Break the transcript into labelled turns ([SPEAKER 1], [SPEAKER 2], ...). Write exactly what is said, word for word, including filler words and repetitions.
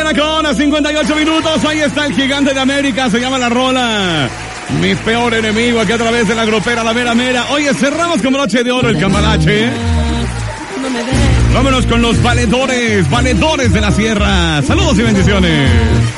[SPEAKER 1] mañana con cincuenta y ocho minutos. Ahí está el gigante de América. Se llama la rola Mi Peor Enemigo, aquí a través de la grupera La Mera Mera. Oye, cerramos con broche de oro el cambalache. Vámonos con los valedores, valedores de la sierra. Saludos y bendiciones.